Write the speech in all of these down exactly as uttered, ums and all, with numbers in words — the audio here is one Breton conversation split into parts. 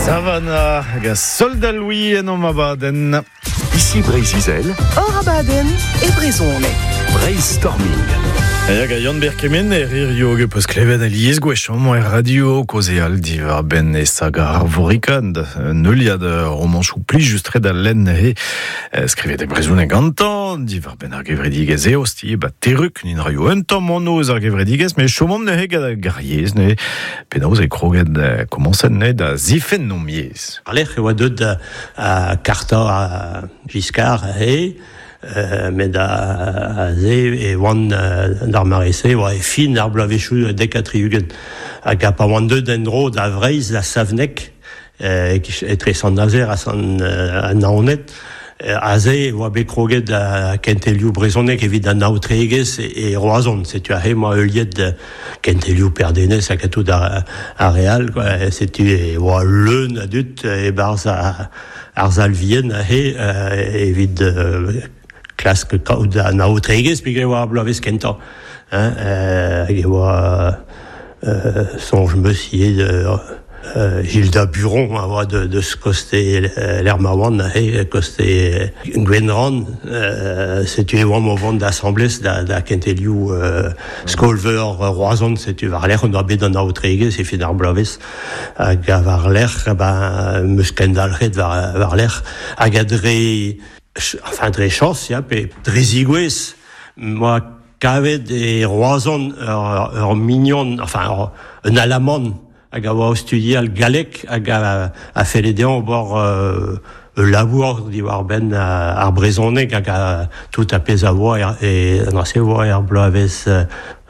Savana, hag soldat Louis en om abaden. Ici Brésil, Or abaden e brezhoneg. Brainstorming. Hag a Yann Berkemen e rio ge peus klevet a liez gwechom e radio koze al divar ben e saga ar vorikand. Neuliad romanchou pli justre da len e skrivet e brezhoneg gantan, divar ben ar gevredigez e osti ba teruk nin radio un tamm an oz ar gevredigez, me chomom ne heg a gariez ne penaos e kroget komansen ne da zifen non miez. Arlech e oa deud a karta a Giscard a he, Uh, met a ze e oan uh, d'ar marese oa e fin ar blavechou dek a triugen hag a pa oan deud en dro da vreiz da savnek uh, e tre san nazer a san uh, naonet uh, a ze oa be kroget a kentelioù brezhoneg evit a naotregez e, e roazon setu a he ma euliet de kentelioù perdenez a katou da a real quoi. Setu e oa leun a dut e barz a ar zalvien a he uh, evit uh, klask kaout a naotregez pe ge oa blavez kenta hein, euh, ge oa euh, sonj monsieur de euh, Gilda Buron a oa de, de skoste l'er maouan a he koste Gwenran euh, setu e oa mo vant d'assemblez da, da kentelioù euh, skolver roazon setu var l'er on oa bet an naotregez e fin ar blavez hag a var l'er ben, meus kendalret var, var l'er hag a dre enfin dre chans ya pe dre zigouez moi kavet e roazon ur, ur mignon enfin ur, un alamon hag a oa studier al galek hag a, a feledean o bord euh, e labour diwar ben a, ar brezhoneg hag a tout a pez a oa e an se oa ar blavez euh,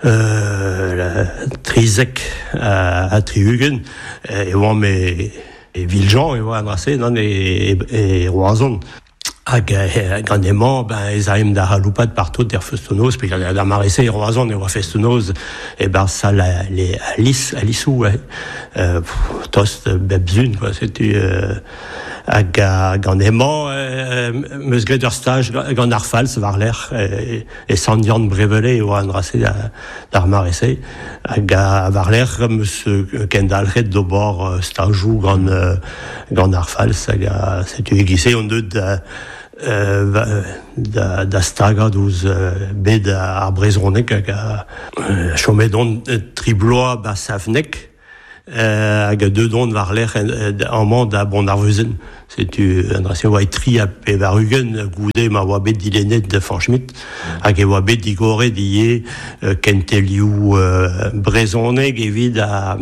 euh, trizek a, a triugen e oa me e viljan e oa an se non e, e, e roazon hag gant emañ, ben, ez a em da haloupat partout der festonoz, pe da marese e roazon e oa festonoz, e bar sa la, le, a lis, a lisou, eh, euh, tost bep zun, quoi, setu, euh, hag gant emañ, euh, meus gret ur stage gant ar fals var l'er, e, e sandiant brevele e oa an rase d'ar marese, hag var l'er meus kendalret do bord stajoù gant, gant ar fals, hag setu e gise on deud da, Uh, da, da stagad ouz uh, bet ar brezhoneg hag a uh, chomedon uh, tribloa ba savnek uh, hag a deudon var l'er an man da bon ar veuzen setu an rase oa e tri a pe var ugen goude ma oa bet dilenet de Fanchmit hag e oa bet digore die uh, kentelioù uh, brezhoneg evit a,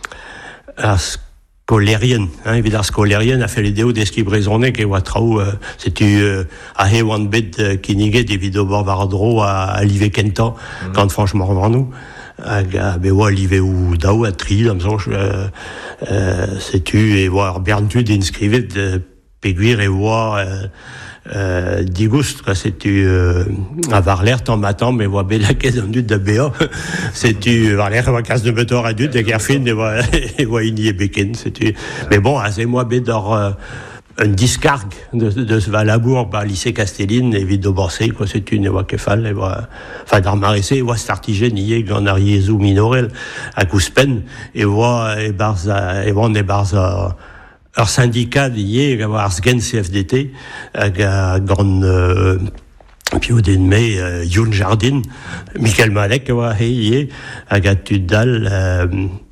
a scolerien, hein, evit ar scolerien a feledeo deski brezhoneg e oa traoù euh, setu euh, a he oan bet euh, kiniget evit o bord var dro a, a live kenta mm. gant franchement varnou hag a be oa live ou daou a tri am sonj euh, euh, setu e oa ar berntud inskrivet euh, peguir e oa euh, Euh, digoust, quoi, setu euh, a var l'er tamm a tamm e oa bet laket an dud da bea setu var l'er oa kas de betor a dud hag er fin e oa, e oa ini e beken setu, mais bon a ze moa bet d'or euh, un discarg de, de ce valabour ba lycée Castelline evit do borsei, quoi, setu ne oa kefal e oa, enfin d'ar marese e oa startigen ie gant ar yezou minorel a kouspen e oa e barz a, e oa ne barz a ur syndikat ie ar sgen C F D T hag a gant euh, pio den me euh, Youn Jardin Michael Malek oa he ie hag a tud dal euh,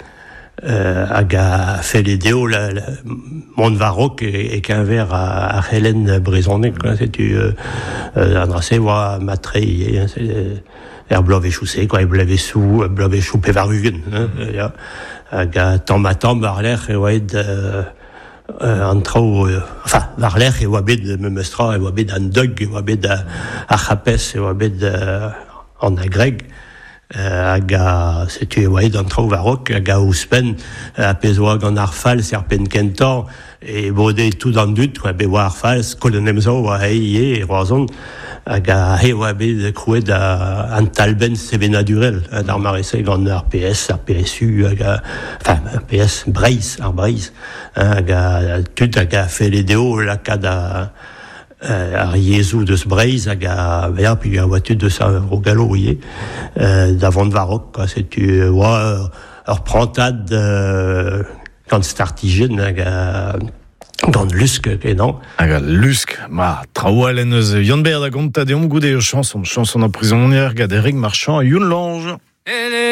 euh, hag a feledeo la, la mont varok e, e kenver a, a Helen brezhoneg, quoi, setu euh, euh, an rase oa matre ie hein, er blavechou se, quoi, e blavechou blavechou pe var ugen hein, ya. Hag a tamm a tamm ar l'er e oa ed euh, Uh, an trao, uh, enfin, var l'er e oa bet me meustra, e oa bet an deug, e oa bet a, a chapes, e oa bet uh, an agreg, uh, hag a, setu e oa ed an trao varok, hag a ouspen, uh, a pez oa gant ar fals er pen kentan, e bode tout an dut, quoi, be oa ar fals, kolonem zo oa hei ie, e roazon, hag a he oa bet krouet a, an talben sevenadurel, d'ar marese gant ar P S, ar P S U, hag a, enfin, ar P S Breiz, ar Breiz, hag a tout hag a feledeo lakad a euh, ar yezou deus Breiz hag a vea pi a oa tud deus o galo ie euh, davant varok, quoi, setu oa ur prantad euh, gant startigen hag a gant lusk kenan. Hag a lusk, ma traoal en eus Yann Baird a gant ta deom goude o chanson, chanson a prisonnière gad Eric Marchand a Youn Lange.